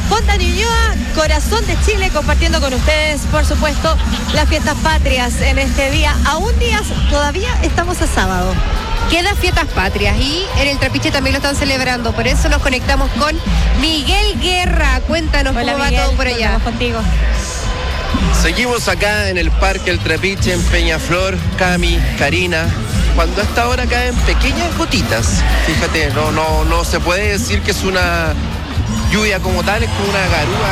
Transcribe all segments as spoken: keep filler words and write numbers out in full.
Honda Ñuñoa, corazón de Chile, compartiendo con ustedes, por supuesto, las fiestas patrias en este día. Aún días, todavía estamos a sábado. Quedan fiestas patrias y en el Trapiche también lo están celebrando. Por eso nos conectamos con Miguel Guerra. Cuéntanos. Hola, cómo Miguel, va todo por allá. Contigo. Seguimos acá en el Parque El Trapiche, en Peñaflor, Cami, Karina. Cuando a esta hora caen pequeñas gotitas, fíjate, no, no, no se puede decir que es una lluvia como tal, es como una garúa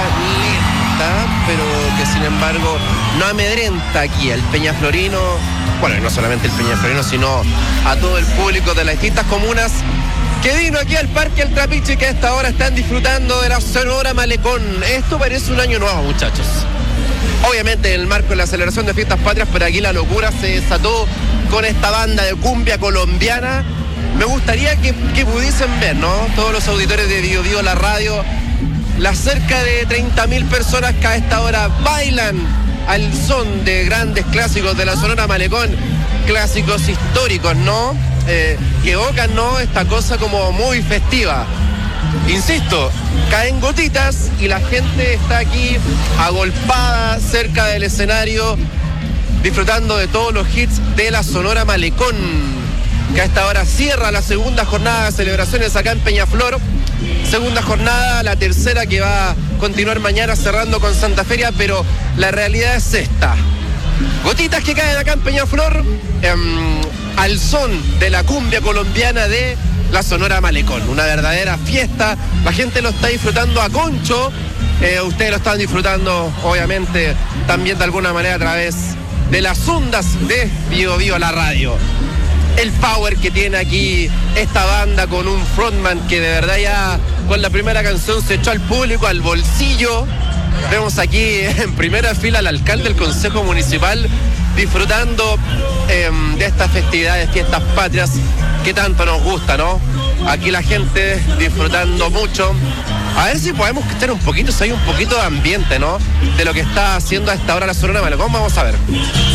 lenta, pero que sin embargo no amedrenta aquí al peñaflorino, bueno, y no solamente el peñaflorino, sino a todo el público de las distintas comunas que vino aquí al Parque El Trapiche, que a esta hora están disfrutando de la Sonora Malecón. Esto parece un año nuevo, muchachos. Obviamente en el marco de la celebración de fiestas patrias, pero aquí la locura se desató con esta banda de cumbia colombiana. Me gustaría que, que pudiesen ver, ¿no? Todos los auditores de Bio Bio, la radio, las cerca de treinta mil personas que a esta hora bailan al son de grandes clásicos de la Sonora Malecón, clásicos históricos, ¿no? Eh, que evocan, ¿no? Esta cosa como muy festiva. Insisto, caen gotitas y la gente está aquí agolpada cerca del escenario, disfrutando de todos los hits de la Sonora Malecón, que a esta hora cierra la segunda jornada de celebraciones acá en Peñaflor. Segunda jornada, la tercera que va a continuar mañana cerrando con Santa Feria, pero la realidad es esta. Gotitas que caen acá en Peñaflor eh, al son de la cumbia colombiana de la Sonora Malecón. Una verdadera fiesta, la gente lo está disfrutando a concho, eh, ustedes lo están disfrutando obviamente también de alguna manera a través de las ondas de Bio Bio, la radio. El power que tiene aquí esta banda con un frontman que de verdad ya con la primera canción se echó al público, al bolsillo. Vemos aquí en primera fila al alcalde del Consejo Municipal disfrutando eh, de estas festividades, fiestas patrias que tanto nos gusta, ¿no? Aquí la gente disfrutando mucho. A ver si podemos estar un poquito, si hay un poquito de ambiente, ¿no? De lo que está haciendo a esta hora la Sonora Malecón. Vamos a ver.